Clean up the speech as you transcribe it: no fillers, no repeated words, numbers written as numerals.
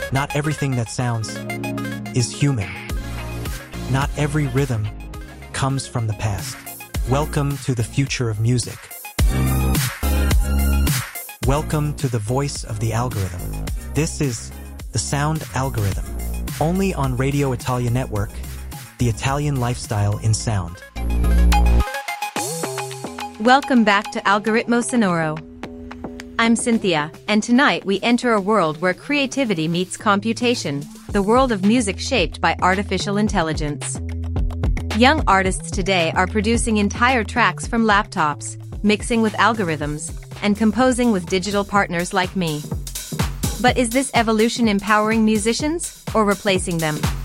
Not everything that sounds is human. Not every rhythm comes from the past. Welcome to the future of music. Welcome to the voice of the algorithm. This is the Sound Algorithm, only on Radio Italia Network, the Italian lifestyle in sound. Welcome back to Algoritmo Sonoro. I'm Cynthia, and tonight we enter a world where creativity meets computation, the world of music shaped by artificial intelligence. Young artists today are producing entire tracks from laptops, mixing with algorithms, and composing with digital partners like me. But is this evolution empowering musicians or replacing them?